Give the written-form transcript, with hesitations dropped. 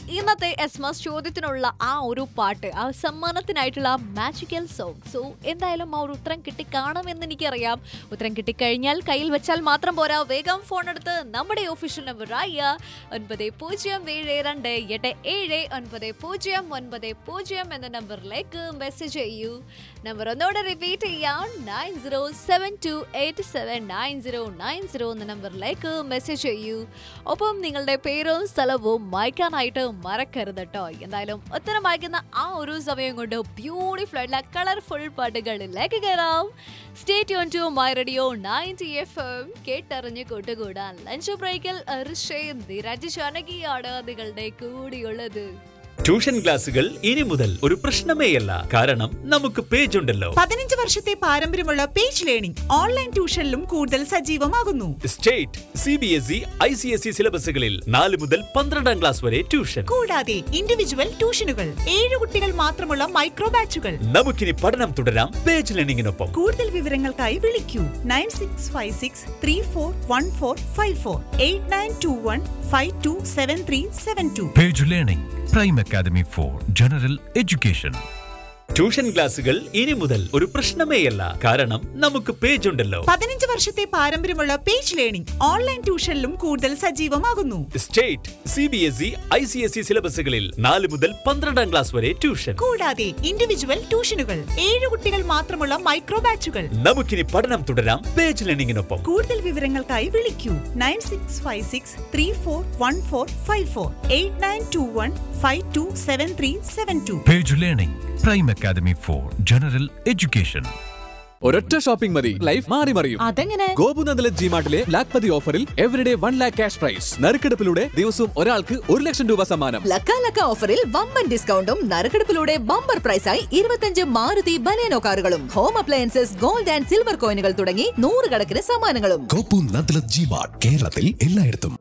ഇന്നത്തെ എസ്മസ് ചോദ്യത്തിനുള്ള ആ ഒരു പാട്ട്, ആ സമ്മാനത്തിനായിട്ടുള്ള മാജിക്കൽ സോങ്. സോ എന്തായാലും ആ ഒരു ഉത്തരം കിട്ടിക്കാണുമെന്ന് എനിക്കറിയാം. ഉത്തരം കിട്ടിക്കഴിഞ്ഞാൽ കയ്യിൽ വെച്ചാൽ മാത്രം പോരാ, വേഗം ഫോൺ എടുത്ത് നമ്മുടെ ഒഫീഷ്യൽ നമ്പറായ 9078790909 എന്ന നമ്പറിലേക്ക് മെസ്സേജ് ചെയ്യൂ. നമ്പർ ഒന്നോടെ റിപ്പീറ്റ് ചെയ്യാം, 9072879090 എന്ന നമ്പറിലേക്ക് മെസ്സേജ് ചെയ്യൂ. ഒപ്പം നിങ്ങളുടെ പേരും സ്ഥലവും വായിക്കാനായിട്ട് മറക്കരുത് കേട്ടോ. എന്തായാലും ഉത്തരം വായിക്കുന്ന ആ ഒരു സമയം കൊണ്ട് ബ്യൂട്ടിഫുൾ ആയിട്ടുള്ള കളർഫുൾ പാട്ടുകളിലേക്ക് കയറാം. Stay tune to my radio 90 FM. കേട്ടറിഞ്ഞ് കൂട്ടുകൂടാൻ ലഞ്ച് ബ്രേക്കിൽ നിരജ് ജാനകിയാണ് നിങ്ങളുടെ കൂടിയുള്ളത്. ട്യൂഷൻ ക്ലാസുകൾ ഇനി മുതൽ ഒരു പ്രശ്നമേയല്ല, കാരണം നമുക്ക് പേജ് ഉണ്ടല്ലോ. 15 വർഷത്തെ പാരമ്പര്യമുള്ള പേജ് ലേണിംഗ് ഓൺലൈൻ ട്യൂഷനിലും കൂടുതൽ സജീവമാകുന്നു. സ്റ്റേറ്റ്, CBSE, ICSE സിലബസുകളിൽ 4 മുതൽ 12ാം ക്ലാസ് വരെ ട്യൂഷൻ. കൂടാതെ ഇൻഡിവിജ്വൽ ട്യൂഷനുകൾ, 7 കുട്ടികൾ മാത്രമുള്ള മൈക്രോ ബാച്ചുകൾ. നമുക്കിനി പഠനം തുടരാം പേജ് ലേണിംഗിനൊപ്പം. കൂടുതൽ വിവരങ്ങൾക്കായി വിളിക്കൂ 9656341454 8921527372. Page Learning, Prime Academy for General Education. Tuition ക്ലാസുകൾ ഇനി മുതൽ ഒരു പ്രശ്നമേയല്ല, കാരണം നമുക്ക് പേജ് ഉണ്ടല്ലോ. 15 വർഷത്തെ പാരമ്പര്യമുള്ള പേജ് ലേണിംഗ് ഓൺലൈൻ ട്യൂഷനിലും കൂടുതൽ സജീവമാകുന്നു. സ്റ്റേറ്റ്, CBSE, ICSE സിലബസുകളിൽ 4 മുതൽ 12ാം ക്ലാസ് വരെ ട്യൂഷൻ. കൂടാതെ ഇൻഡിവിജ്വൽ ട്യൂഷനുകൾ, 7 കുട്ടികൾ മാത്രമുള്ള മൈക്രോ ബാച്ചുകൾ. നമുക്കിനി പഠനം തുടരാം പേജ് ലേണിംഗിനൊപ്പം. കൂടുതൽ വിവരങ്ങൾക്കായി വിളിക്കൂ 9656341454 8921527372. Page Learning, Prime Academy for General Education. ഒരൊറ്റ ഷോപ്പിംഗ് മതി, ലൈഫ് മാറി മറിയും. അതെങ്ങനെ? ഗോപുനന്ദല ജിമാർട്ടിലെ ലാഖ്പതി ഓഫറിൽ എവരിഡേ 1 lakh ക്യാഷ് പ്രൈസ്. നറുക്കെടുപ്പിലൂടെ ദിവസവും ഒരാൾക്ക് 1 ലക്ഷം രൂപ സമ്മാനം. ലക്ക ഓഫറിൽ വമ്പൻ ഡിസ്കൗണ്ടും നറുക്കെടുപ്പിലൂടെ ബമ്പർ പ്രൈസായി 25 മാരുതി ബലേനോ കാറുകളും home appliances, gold and silver കോയിനുകൾ തുടങ്ങി 100 കണക്കിന് സമ്മാനങ്ങളും. ഗോപുനന്ദല ജിമാർട്ട്, കേരളത്തിൽ എല്ലായിടത്തും.